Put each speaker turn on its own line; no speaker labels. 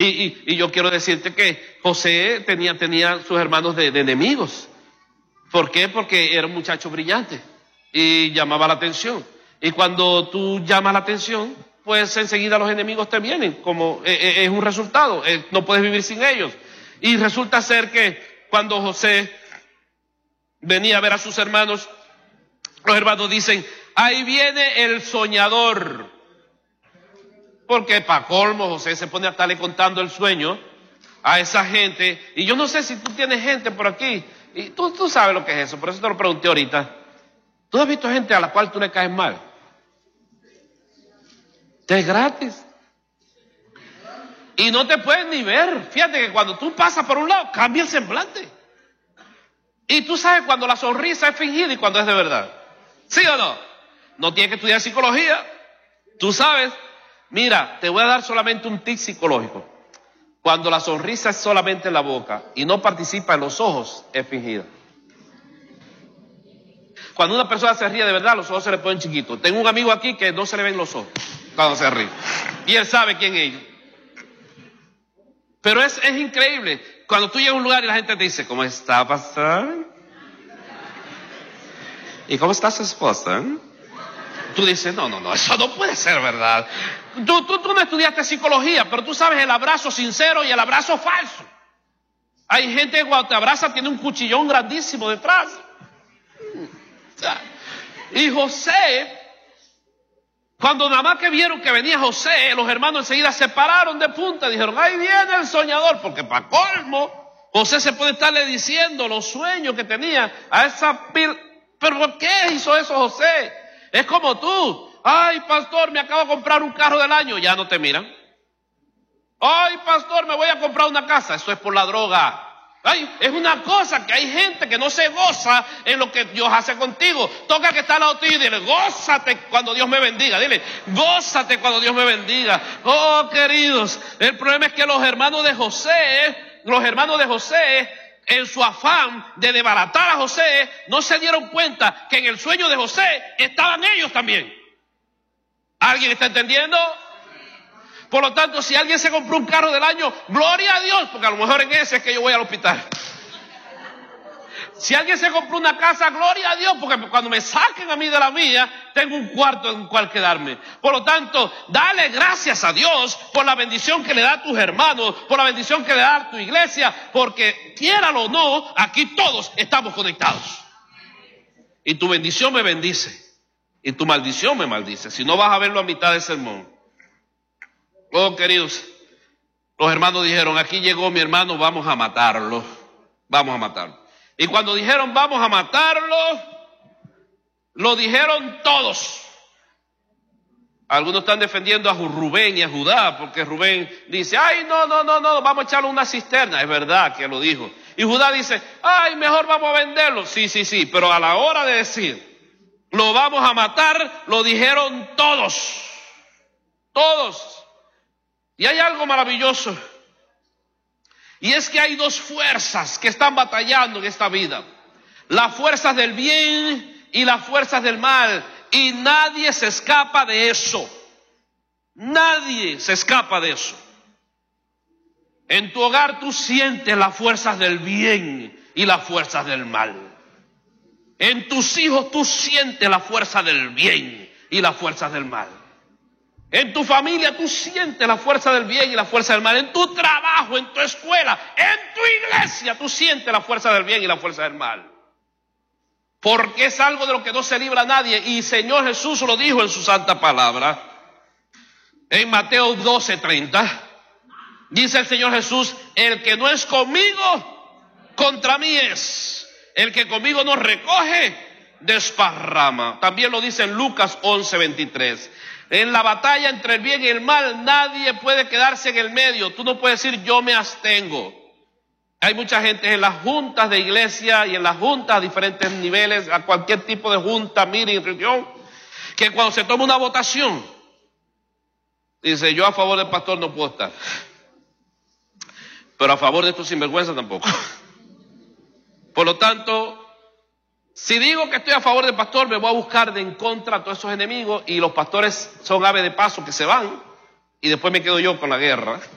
Y yo quiero decirte que José tenía sus hermanos de enemigos. ¿Por qué? Porque era un muchacho brillante y llamaba la atención. Y cuando tú llamas la atención, pues enseguida los enemigos te vienen, como es un resultado, no puedes vivir sin ellos. Y resulta ser que cuando José venía a ver a sus hermanos, los hermanos dicen, ahí viene el soñador. Porque para colmo José se pone a estarle contando el sueño a esa gente. Y yo no sé si tú tienes gente por aquí, y tú sabes lo que es eso, por eso te lo pregunté ahorita. ¿Tú has visto gente a la cual tú le caes mal? Es gratis. Y no te pueden ni ver. Fíjate que cuando tú pasas por un lado, cambia el semblante. Y tú sabes cuando la sonrisa es fingida y cuando es de verdad. ¿Sí o no? No tienes que estudiar psicología. Tú sabes. Mira, te voy a dar solamente un tip psicológico. Cuando la sonrisa es solamente en la boca y no participa en los ojos, es fingida. Cuando una persona se ríe de verdad, los ojos se le ponen chiquitos. Tengo un amigo aquí que no se le ven los ojos cuando se ríe. Y él sabe quién es. Pero es increíble. Cuando tú llegas a un lugar y la gente te dice, ¿cómo está, pastor? ¿Y cómo está su esposa? Tú dices, no, eso no puede ser verdad. Tú no estudiaste psicología, pero tú sabes el abrazo sincero y el abrazo falso. Hay gente que cuando te abraza tiene un cuchillón grandísimo detrás. Y José, cuando nada más que vieron que venía José, los hermanos enseguida se pararon de punta, dijeron, ahí viene el soñador, porque para colmo, José se puede estarle diciendo los sueños que tenía a esa pil. ¿Pero por qué hizo eso José? Es como tú, ay pastor, me acabo de comprar un carro del año, ya no te miran. Ay pastor, me voy a comprar una casa, eso es por la droga. Ay, es una cosa que hay gente que no se goza en lo que Dios hace contigo. Toca que está al lado tuyo y dile, gózate cuando Dios me bendiga. Dile, gózate cuando Dios me bendiga. Oh, queridos, el problema es que los hermanos de José, en su afán de desbaratar a José, no se dieron cuenta que en el sueño de José estaban ellos también. ¿Alguien está entendiendo? Por lo tanto, si alguien se compró un carro del año, gloria a Dios, porque a lo mejor en ese es que yo voy al hospital. Si alguien se compró una casa, gloria a Dios, porque cuando me saquen a mí de la mía, tengo un cuarto en el cual quedarme. Por lo tanto, dale gracias a Dios por la bendición que le da a tus hermanos, por la bendición que le da a tu iglesia, porque quiéralo o no, aquí todos estamos conectados. Y tu bendición me bendice, y tu maldición me maldice. Si no, vas a verlo a mitad del sermón. Oh, queridos, los hermanos dijeron, aquí llegó mi hermano, vamos a matarlo. Vamos a matarlo. Y cuando dijeron, vamos a matarlo, lo dijeron todos. Algunos están defendiendo a Rubén y a Judá, porque Rubén dice, ay, no, vamos a echarle una cisterna. Es verdad que lo dijo. Y Judá dice, ay, mejor vamos a venderlo. Sí, pero a la hora de decir, lo vamos a matar, lo dijeron todos. Todos. Y hay algo maravilloso, y es que hay dos fuerzas que están batallando en esta vida, las fuerzas del bien y las fuerzas del mal, y nadie se escapa de eso, nadie se escapa de eso. En tu hogar tú sientes las fuerzas del bien y las fuerzas del mal, en tus hijos tú sientes la fuerza del bien y las fuerzas del mal. En tu familia tú sientes la fuerza del bien y la fuerza del mal. En tu trabajo, en tu escuela, en tu iglesia tú sientes la fuerza del bien y la fuerza del mal. Porque es algo de lo que no se libra nadie. Y Señor Jesús lo dijo en su santa palabra. En Mateo 12:30. Dice el Señor Jesús, el que no es conmigo, contra mí es. El que conmigo no recoge, desparrama. También lo dice en Lucas 11:23. En la batalla entre el bien y el mal, nadie puede quedarse en el medio. Tú no puedes decir, yo me abstengo. Hay mucha gente en las juntas de iglesia y en las juntas a diferentes niveles, a cualquier tipo de junta, meeting, reunión, que cuando se toma una votación, dice, yo a favor del pastor no puedo estar, pero a favor de estos sinvergüenzas tampoco. Por lo tanto, si digo que estoy a favor del pastor, me voy a buscar de en contra a todos esos enemigos, y los pastores son aves de paso que se van y después me quedo yo con la guerra.